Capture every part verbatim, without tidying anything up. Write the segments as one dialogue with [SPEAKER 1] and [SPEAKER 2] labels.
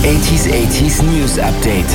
[SPEAKER 1] achtziger achtziger News Update.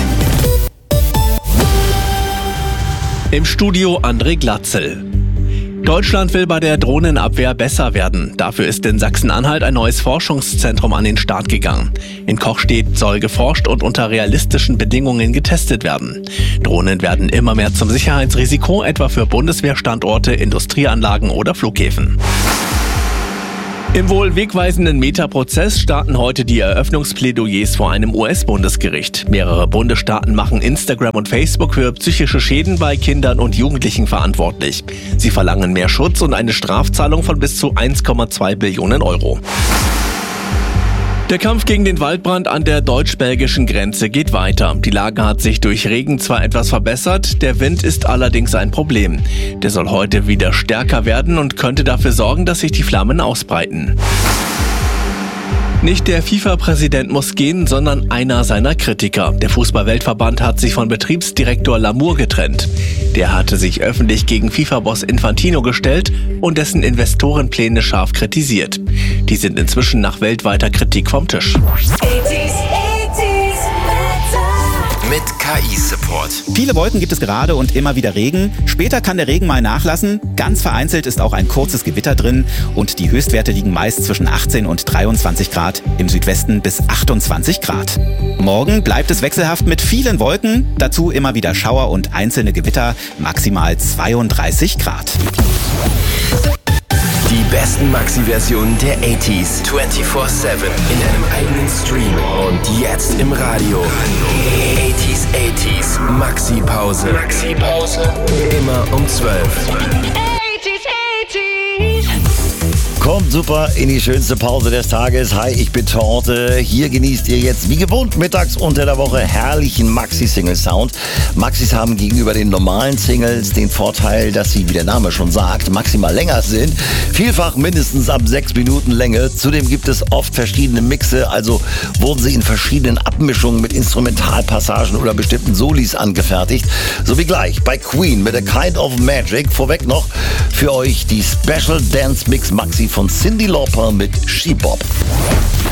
[SPEAKER 2] Im Studio André Glatzel. Deutschland will bei der Drohnenabwehr besser werden. Dafür ist in Sachsen-Anhalt ein neues Forschungszentrum an den Start gegangen. In Kochstedt soll geforscht und unter realistischen Bedingungen getestet werden. Drohnen werden immer mehr zum Sicherheitsrisiko, etwa für Bundeswehrstandorte, Industrieanlagen oder Flughäfen. Im wohl wegweisenden Meta-Prozess starten heute die Eröffnungsplädoyers vor einem U S-Bundesgericht. Mehrere Bundesstaaten machen Instagram und Facebook für psychische Schäden bei Kindern und Jugendlichen verantwortlich. Sie verlangen mehr Schutz und eine Strafzahlung von bis zu eins Komma zwei Billionen Euro. Der Kampf gegen den Waldbrand an der deutsch-belgischen Grenze geht weiter. Die Lage hat sich durch Regen zwar etwas verbessert, der Wind ist allerdings ein Problem. Der soll heute wieder stärker werden und könnte dafür sorgen, dass sich die Flammen ausbreiten. Nicht der FIFA-Präsident muss gehen, sondern einer seiner Kritiker. Der Fußball-Weltverband hat sich von Betriebsdirektor Lamour getrennt. Der hatte sich öffentlich gegen FIFA-Boss Infantino gestellt und dessen Investorenpläne scharf kritisiert. Die sind inzwischen nach weltweiter Kritik vom Tisch.
[SPEAKER 1] Mit K I-Support.
[SPEAKER 3] Viele Wolken gibt es gerade und immer wieder Regen. Später kann der Regen mal nachlassen. Ganz vereinzelt ist auch ein kurzes Gewitter drin und die Höchstwerte liegen meist zwischen achtzehn und dreiundzwanzig Grad, im Südwesten bis achtundzwanzig Grad. Morgen bleibt es wechselhaft mit vielen Wolken, dazu immer wieder Schauer und einzelne Gewitter, maximal zweiunddreißig Grad.
[SPEAKER 1] Die besten Maxi-Versionen der achtziger vierundzwanzig sieben in einem eigenen Stream und jetzt im Radio. achtziger achtziger Maxi-Pause. Maxi-Pause. Immer um zwölf.
[SPEAKER 4] Kommt super in die schönste Pause des Tages. Hi, ich bin Torte. Hier genießt ihr jetzt wie gewohnt mittags unter der Woche herrlichen Maxi-Single-Sound. Maxis haben gegenüber den normalen Singles den Vorteil, dass sie, wie der Name schon sagt, maximal länger sind. Vielfach mindestens ab sechs Minuten Länge. Zudem gibt es oft verschiedene Mixe, also wurden sie in verschiedenen Abmischungen mit Instrumentalpassagen oder bestimmten Solis angefertigt. So wie gleich bei Queen mit A Kind of Magic. Vorweg noch für euch die Special Dance Mix Maxi von Cyndi Lauper mit She Bop.